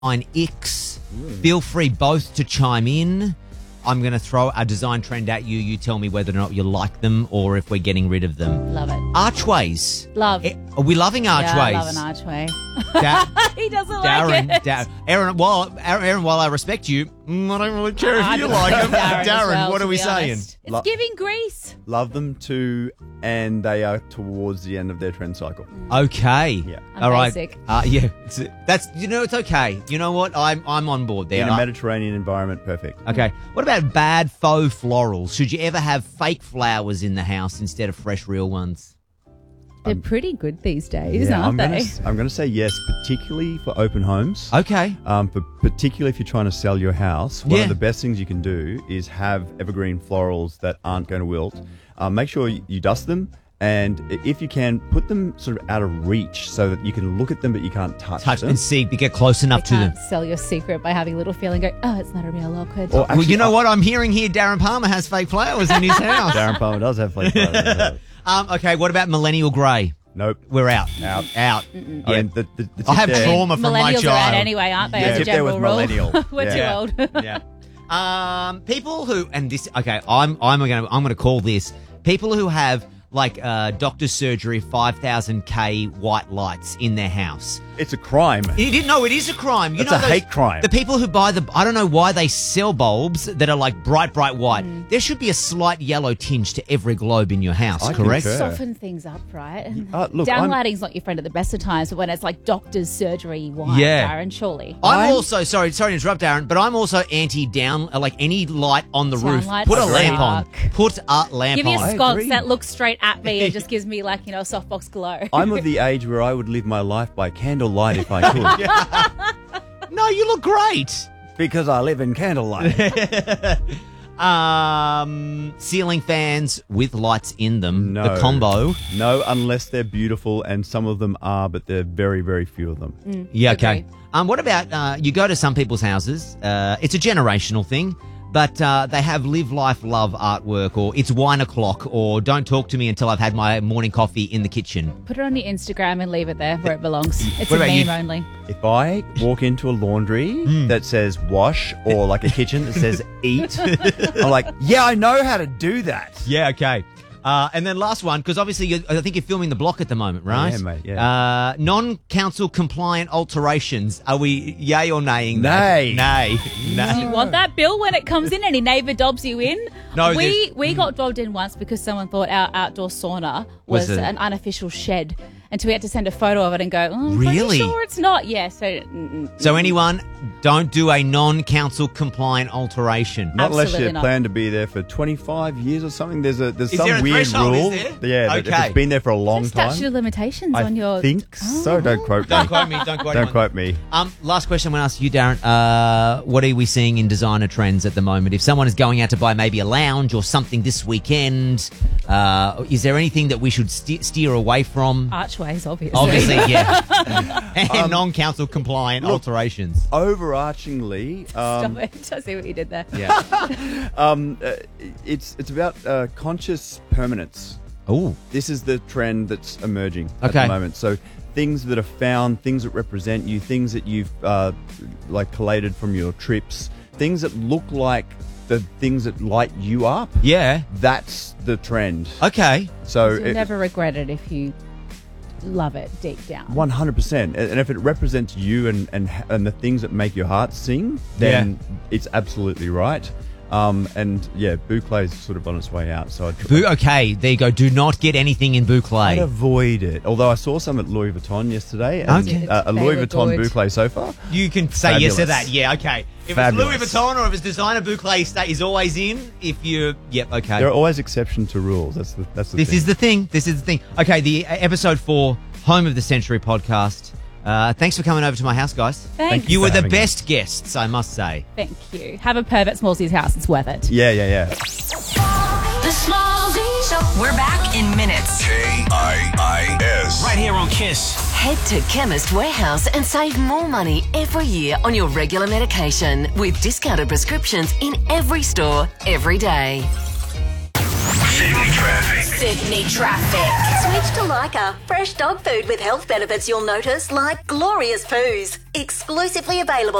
Ix. Feel free both to chime in. I'm going to throw a design trend at you. You tell me whether or not you like them or if we're getting rid of them. Love it. Archways. Love. Are we loving archways? Yeah, I love an archway. He doesn't like it. Aaron, while I respect you, I don't really care if you like them. Darren, what are we saying? It's giving Greece. Love them too, and they are towards the end of their trend cycle. Okay. Yeah. I'm all right. basic. Yeah. That's it's okay. You know what? I'm on board there. In a Mediterranean environment, perfect. Okay. What about bad faux florals? Should you ever have fake flowers in the house instead of fresh, real ones? They're pretty good these days, Yeah, aren't they? I'm going to say yes, particularly for open homes. Okay. But particularly if you're trying to sell your house, one Yeah. of the best things you can do is have evergreen florals that aren't going to wilt. Make sure you dust them, and if you can, put them sort of out of reach so that you can look at them but you can't touch them. and see, get close enough to You them. can't sell your secret by having a little feeling go, oh, it's not a real orchid. Or Well, you know what? I'm hearing here Darren Palmer has fake flowers in his house. Darren Palmer does have flake flowers. Okay, what about millennial grey? Nope. We're out. Out. Out. I mean, the tip I have there- trauma from my Millennials are out child. anyway, aren't they? Yeah, as a tip there general was rule. millennial. We're Yeah. too old. Yeah. People who I'm gonna call this people who have like doctor's surgery 5,000K white lights in their house. It's a crime. It is a crime. It's a hate crime. The people who buy I don't know why they sell bulbs that are like bright white. There should be a slight yellow tinge to every globe in your house, I correct? concur. Soften things up, right? Look, Downlighting's not your friend at the best of times, but when it's like doctor's surgery white, Yeah. Darren, surely. I'm also sorry to interrupt, Aaron, but I'm also anti-down like any light on the roof. Downlights Put a suck. lamp on. Put a lamp Give me a on. sconce agree. that looks straight at me and just gives me like, a softbox glow. I'm of the age where I would live my life by candlelight if I could. No, you look great. Because I live in candlelight. Ceiling fans with lights in them. No. The combo. No, unless they're beautiful, and some of them are, but there are very, very few of them. Yeah, okay. Agree. What about you go to some people's houses? It's a generational thing, but they have live, life, love artwork, or it's wine o'clock, or don't talk to me until I've had my morning coffee in the kitchen. Put it on your Instagram and leave it there where it belongs. It's What a about meme you? only. If I walk into a laundry that says wash, or like a kitchen that says eat, I'm like, yeah, I know how to do that. Yeah, okay. And then last one, because obviously I think you're filming the block at the moment, right? Yeah, mate, yeah. Non-council compliant alterations. Are we yay or naying that? Nay. Nay. Do you want that bill when it comes in? Any neighbour dobs you in? No, we got dobbed in once because someone thought our outdoor sauna was an unofficial shed. And so we had to send a photo of it and go, I'm Really? pretty sure it's not. Yeah, So anyone, don't do a non-council compliant alteration. Not unless Absolutely you not. plan to be there for 25 years or something. There's some there a weird threshold, rule. is there? Yeah, that if Okay. it's been there for a long statute time. of limitations on your... I think so. Don't quote me. Don't quote me. Don't quote Don't anyone. quote me. Last question I'm going to ask you, Darren. What are we seeing in designer trends at the moment? If someone is going out to buy maybe a lounge or something this weekend, is there anything that we should steer away from? Archways, obviously. Obviously, yeah. And non-council compliant alterations. Overarchingly, Stop it. I see what you did there. Yeah. it's about conscious permanence. Oh. This is the trend that's emerging at Okay. the moment. So things that are found, things that represent you, things that you've like collated from your trips, things that look like the things that light you up. Yeah. That's the trend. Okay. So You'll never regret it if you love it deep down. 100%. And if it represents you and the things that make your heart sing, then it's absolutely right. And yeah, boucle is sort of on its way out. So Okay, there you go. Do not get anything in I'd boucle. avoid it. Although I saw some at Louis Vuitton yesterday. And, Okay. a They Louis look Vuitton good. boucle sofa. You can say yes to Fabulous. that. Yeah, okay. If Fabulous. it's Louis Vuitton or if it's designer boucle is always in. If you, yep, okay. There are always exceptions to rules. That's the This thing. is the thing. This is the thing. Okay, the episode 4, Home of the Century podcast. Thanks for coming over to my house, guys. Thanks. You for were the having best guests, I must say. Thank you. Have a pervert Smallsy's house. It's worth it. Yeah. The Small Z Show. We're back in minutes. KIIS. Right here on Kiss. Head to Chemist Warehouse and save more money every year on your regular medication with discounted prescriptions in every store, every day. Sydney traffic. Sydney traffic. Switch to Leica. Fresh dog food with health benefits you'll notice, like glorious poos. Exclusively available